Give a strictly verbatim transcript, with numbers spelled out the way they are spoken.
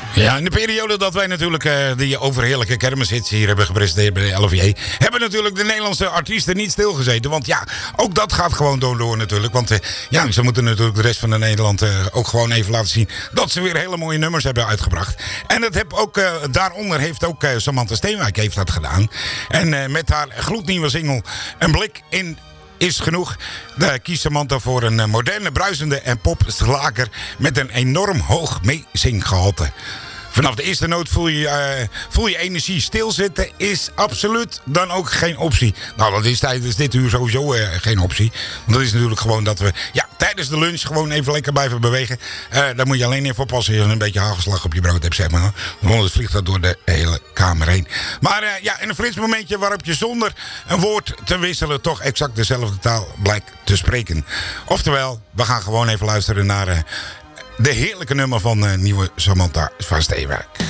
Ja, in de periode dat wij natuurlijk uh, die overheerlijke kermishits hier hebben gepresenteerd bij de L V J... hebben natuurlijk de Nederlandse artiesten niet stilgezeten. Want ja, ook dat gaat gewoon door, door natuurlijk. Want uh, ja, ze moeten natuurlijk de rest van de Nederland uh, ook gewoon even laten zien... dat ze weer hele mooie nummers hebben uitgebracht. En dat heb ook, uh, daaronder heeft ook uh, Samantha Steenwijk heeft dat gedaan. En uh, met haar gloednieuwe single Een blik in... is genoeg. Daar kiest Samantha voor een moderne, bruisende en popslager met een enorm hoog meezinggehalte. Vanaf de eerste noot voel je, uh, voel je energie stilzitten is absoluut dan ook geen optie. Nou, dat is tijdens dit uur sowieso uh, geen optie. Want dat is natuurlijk gewoon dat we ja, tijdens de lunch gewoon even lekker blijven bewegen. Uh, daar moet je alleen even oppassen als je een beetje hagelslag op je brood hebt, zeg maar. Want anders vliegt dat door de hele kamer heen. Maar uh, ja, in een frits momentje waarop je zonder een woord te wisselen toch exact dezelfde taal blijkt te spreken. Oftewel, we gaan gewoon even luisteren naar... Uh, de heerlijke nummer van uh, nieuwe Samantha van Steenwijk.